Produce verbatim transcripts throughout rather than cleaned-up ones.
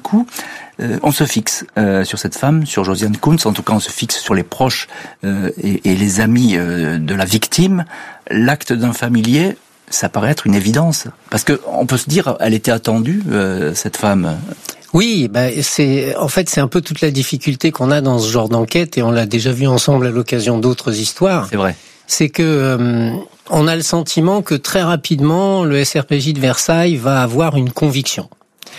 coup, euh, on se fixe euh, sur cette femme, sur Josiane Kounz. En tout cas, on se fixe sur les proches euh, et, et les amis euh, de la victime. L'acte d'un familier, ça paraît être une évidence. Parce que on peut se dire, elle était attendue, euh, cette femme. Oui, bah c'est en fait c'est un peu toute la difficulté qu'on a dans ce genre d'enquête, et on l'a déjà vu ensemble à l'occasion d'autres histoires. C'est vrai. C'est que euh, on a le sentiment que très rapidement le S R P J de Versailles va avoir une conviction,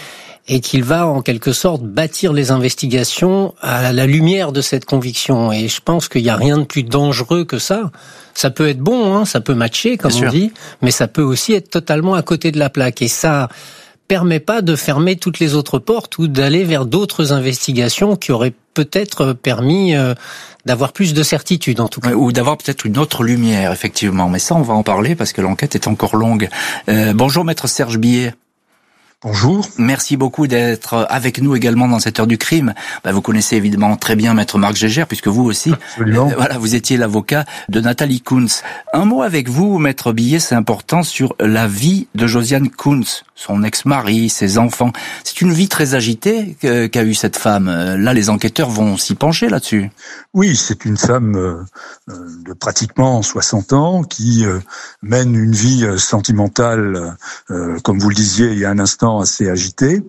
et qu'il va en quelque sorte bâtir les investigations à la lumière de cette conviction. Et je pense qu'il n'y a rien de plus dangereux que ça. Ça peut être bon, hein, ça peut matcher comme on dit, mais ça peut aussi être totalement à côté de la plaque. Et ça permet pas de fermer toutes les autres portes ou d'aller vers d'autres investigations qui auraient peut-être permis euh, d'avoir plus de certitude, en tout cas. Ou d'avoir peut-être une autre lumière, effectivement. Mais ça, on va en parler parce que l'enquête est encore longue. Euh, bonjour, maître Serge Billet. Bonjour. Merci beaucoup d'être avec nous également dans cette heure du crime. Bah, vous connaissez évidemment très bien maître Marc Gégère, puisque vous aussi, Absolument. Euh, voilà, vous étiez l'avocat de Nathalie Kounz. Un mot avec vous, maître Billet, c'est important, sur la vie de Josiane Kounz, son ex-mari, ses enfants. C'est une vie très agitée qu'a eue cette femme. Là, les enquêteurs vont s'y pencher là-dessus. Oui, c'est une femme euh, de pratiquement soixante ans qui euh, mène une vie sentimentale, euh, comme vous le disiez il y a un instant, assez agité,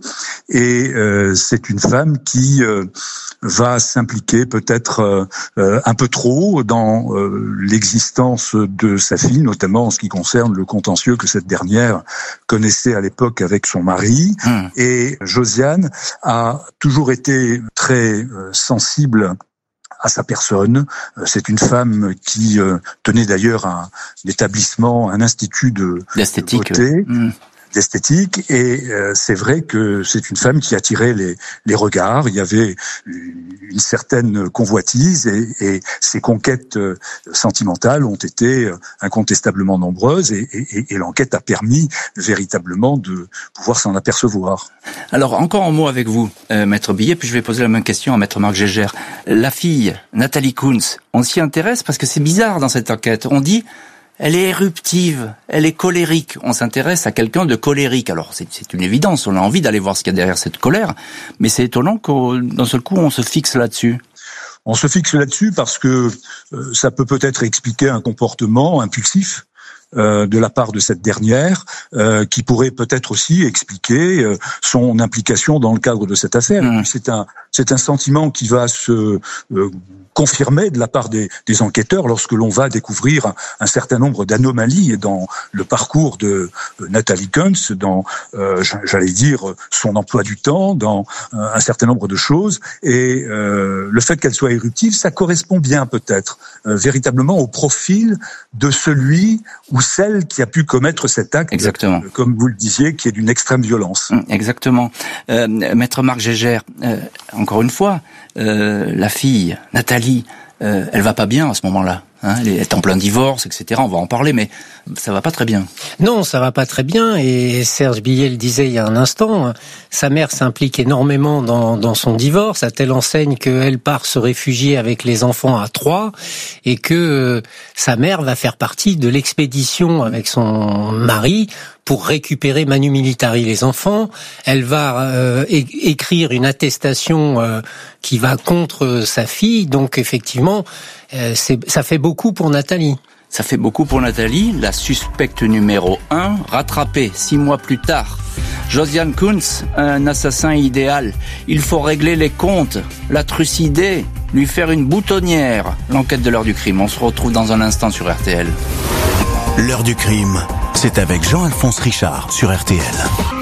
et euh, c'est une femme qui euh, va s'impliquer peut-être euh, un peu trop dans euh, l'existence de sa fille, notamment en ce qui concerne le contentieux que cette dernière connaissait à l'époque avec son mari. Mmh. Et Josiane a toujours été très euh, sensible à sa personne. C'est une femme qui euh, tenait d'ailleurs un, un établissement, un institut de d'esthétique, beauté. Mmh. d'esthétique, et euh, c'est vrai que c'est une femme qui attirait les, les regards. Il y avait une certaine convoitise, et, et ses conquêtes euh, sentimentales ont été euh, incontestablement nombreuses, et, et, et l'enquête a permis véritablement de pouvoir s'en apercevoir. Alors, encore un mot avec vous, euh, maître Billet, puis je vais poser la même question à maître Marc Gégère. La fille, Nathalie Kounz, on s'y intéresse parce que c'est bizarre dans cette enquête. On dit... elle est éruptive, elle est colérique. On s'intéresse à quelqu'un de colérique. Alors, c'est, c'est une évidence, on a envie d'aller voir ce qu'il y a derrière cette colère, mais c'est étonnant que d'un seul coup, on se fixe là-dessus. On se fixe là-dessus parce que euh, ça peut peut-être expliquer un comportement impulsif euh, de la part de cette dernière, euh, qui pourrait peut-être aussi expliquer euh, son implication dans le cadre de cette affaire. Mmh. C'est un, c'est un sentiment qui va se euh, confirmer de la part des, des enquêteurs lorsque l'on va découvrir un, un certain nombre d'anomalies dans le parcours de euh, Nathalie Kounz, dans, euh, j'allais dire, son emploi du temps, dans euh, un certain nombre de choses. Et euh, le fait qu'elle soit éruptive, ça correspond bien peut-être euh, véritablement au profil de celui ou celle qui a pu commettre cet acte. Exactement. Euh, comme vous le disiez, qui est d'une extrême violence. Exactement. Euh, maître Marc Gégère, euh, encore une fois, euh, la fille, Nathalie, euh, elle va pas bien à ce moment-là. Hein, elle est en plein divorce, et cetera. On va en parler, mais ça va pas très bien. Non, ça va pas très bien. Et Serge Billet le disait il y a un instant, sa mère s'implique énormément dans, dans son divorce, à telle enseigne qu'elle part se réfugier avec les enfants à Troyes, et que euh, sa mère va faire partie de l'expédition avec son mari pour récupérer Manu Militari les enfants. Elle va euh, é- écrire une attestation euh, qui va contre sa fille. Donc effectivement, euh, c'est, ça fait beaucoup pour Nathalie. Ça fait beaucoup pour Nathalie, la suspecte numéro un, rattrapée six mois plus tard. Josiane Kounz, un assassin idéal. Il faut régler les comptes, la trucider, lui faire une boutonnière. L'enquête de l'heure du crime. On se retrouve dans un instant sur R T L. L'heure du crime, c'est avec Jean-Alphonse Richard sur R T L.